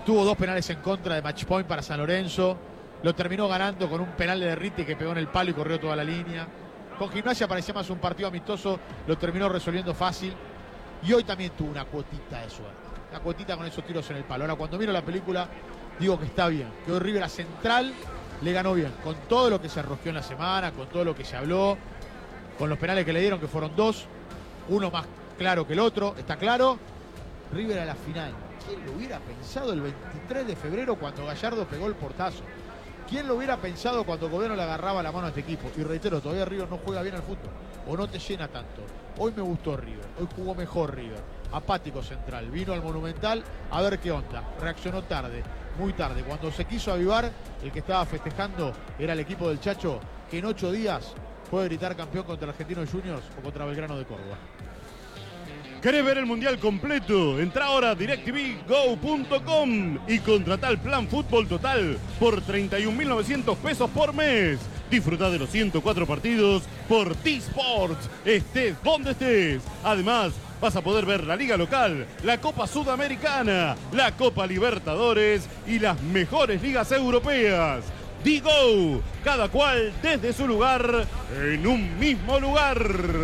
tuvo 2 penales en contra de match point para San Lorenzo, lo terminó ganando con un penal de Derrite que pegó en el palo y corrió toda la línea. Con Gimnasia parecía más un partido amistoso, lo terminó resolviendo fácil. Y hoy también tuvo una cuotita de suerte, una cuotita con esos tiros en el palo. Ahora, cuando miro la película, digo que está bien, que hoy River a Central le ganó bien, con todo lo que se arrojó en la semana, con todo lo que se habló, con los penales que le dieron, que fueron 2, uno más claro que el otro, está claro. River a la final. ¿Quién lo hubiera pensado el 23 de febrero cuando Gallardo pegó el portazo? ¿Quién lo hubiera pensado cuando Gobierno le agarraba la mano a este equipo? Y reitero, todavía River no juega bien al fútbol, o no te llena tanto. Hoy me gustó River, hoy jugó mejor River. Apático Central, vino al Monumental a ver qué onda. Reaccionó tarde, muy tarde. Cuando se quiso avivar, el que estaba festejando era el equipo del Chacho, que en 8 días puede gritar campeón contra Argentinos Juniors o contra Belgrano de Córdoba. ¿Querés ver el Mundial completo? Entra ahora a DirecTVGo.com y contratá el plan Fútbol Total por 31.900 pesos por mes. Disfrutá de los 104 partidos por T-Sports, estés donde estés. Además, vas a poder ver la Liga Local, la Copa Sudamericana, la Copa Libertadores y las mejores ligas europeas. Digo, cada cual desde su lugar, en un mismo lugar.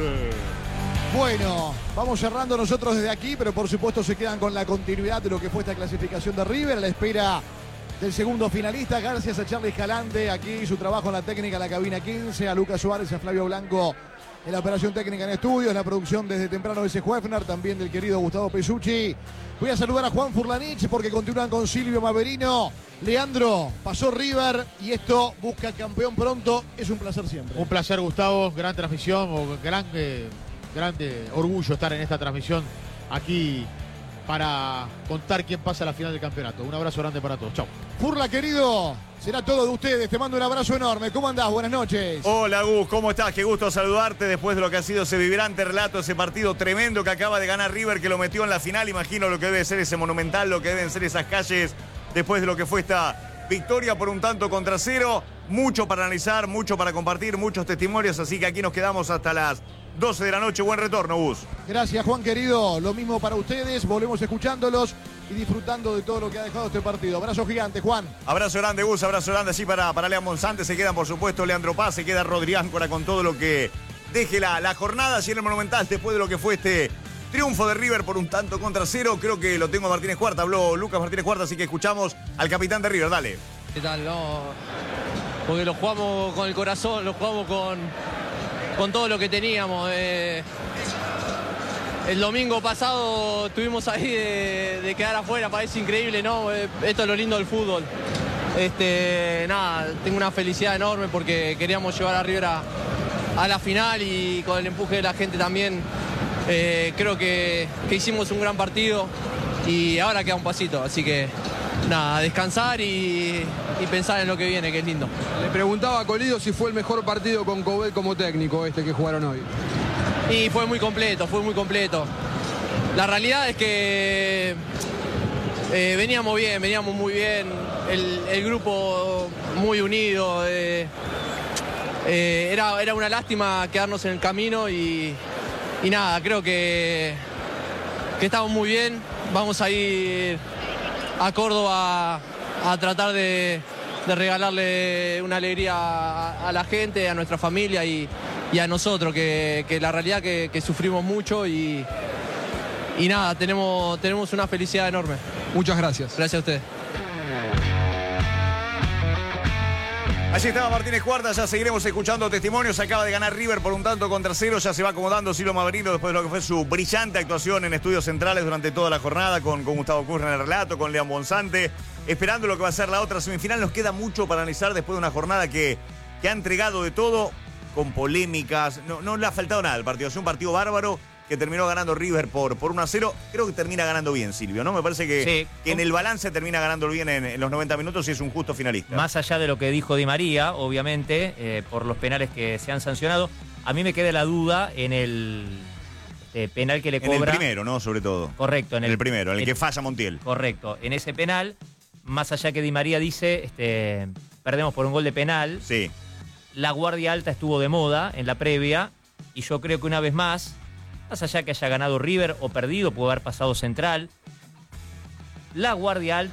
Bueno, vamos cerrando nosotros desde aquí, pero por supuesto se quedan con la continuidad de lo que fue esta clasificación de River, a la espera del segundo finalista. Gracias a Charly Escalante, aquí su trabajo en la técnica, en la cabina 15, a Lucas Suárez, a Flavio Blanco en la operación técnica en estudios, en la producción desde temprano de ese Huefner, también del querido Gustavo Pesucci. Voy a saludar a Juan Furlanich porque continúan con Silvio Maverino. Leandro, pasó River y esto busca campeón pronto. Es un placer siempre. Un placer, Gustavo, gran transmisión, grande orgullo estar en esta transmisión aquí para contar quién pasa a la final del campeonato. Un abrazo grande para todos. Chau. Furla, querido, será todo de ustedes. Te mando un abrazo enorme. ¿Cómo andás? Buenas noches. Hola, Gus. ¿Cómo estás? Qué gusto saludarte después de lo que ha sido ese vibrante relato, ese partido tremendo que acaba de ganar River, que lo metió en la final. Imagino lo que debe ser ese Monumental, lo que deben ser esas calles después de lo que fue esta victoria por 1-0. Mucho para analizar, mucho para compartir, muchos testimonios. Así que aquí nos quedamos hasta las 12 de la noche. Buen retorno, Gus. Gracias, Juan, querido. Lo mismo para ustedes. Volvemos escuchándolos y disfrutando de todo lo que ha dejado este partido. Abrazo gigante, Juan. Abrazo grande, Gus. Abrazo grande así para Leandro Monzante. Se quedan, por supuesto, Leandro Paz. Se queda Rodri Áncora con todo lo que deje la jornada allí en el Monumental después de lo que fue este triunfo de River por 1-0. Creo que lo tengo a Martínez Cuarta. Habló Lucas Martínez Cuarta, así que escuchamos al capitán de River. Dale. ¿Qué tal? No, porque lo jugamos con el corazón, lo jugamos con todo lo que teníamos. El domingo pasado estuvimos ahí de quedar afuera, parece increíble, ¿no? Esto es lo lindo del fútbol. Nada, tengo una felicidad enorme porque queríamos llevar a River a la final y con el empuje de la gente también. Creo que hicimos un gran partido y ahora queda un pasito, así que nada, descansar y pensar en lo que viene, que es lindo. Le preguntaba a Colido si fue el mejor partido con Cobel como técnico que jugaron hoy. Y fue muy completo, La realidad es que veníamos muy bien, el grupo muy unido. Era una lástima quedarnos en el camino y nada, creo que estamos muy bien. Vamos a ir a Córdoba a tratar de regalarle una alegría a la gente, a nuestra familia y a nosotros, que la realidad que sufrimos mucho y nada, tenemos una felicidad enorme. Muchas gracias. Gracias a ustedes. Allí estaba Martínez Cuarta, ya seguiremos escuchando testimonios. Acaba de ganar River por 1-0, ya se va acomodando Silvio Maverino después de lo que fue su brillante actuación en Estudios Centrales durante toda la jornada, con Gustavo Curra en el relato, con Leandro Monzante, esperando lo que va a ser la otra semifinal. Nos queda mucho para analizar después de una jornada que ha entregado de todo, con polémicas. No le ha faltado nada al partido, es un partido bárbaro que terminó ganando River por 1-0. Creo que termina ganando bien, Silvio, ¿no? Me parece que en el balance termina ganando bien en los 90 minutos y es un justo finalista. Más allá de lo que dijo Di María, obviamente, por los penales que se han sancionado, a mí me queda la duda en el penal que le cobra. En el primero, ¿no? Sobre todo. Correcto. En el primero, en el que falla Montiel. Correcto. En ese penal, más allá que Di María dice, perdemos por un gol de penal. Sí. La guardia alta estuvo de moda en la previa y yo creo que una vez más allá que haya ganado River o perdido, puede haber pasado Central, la guardia alta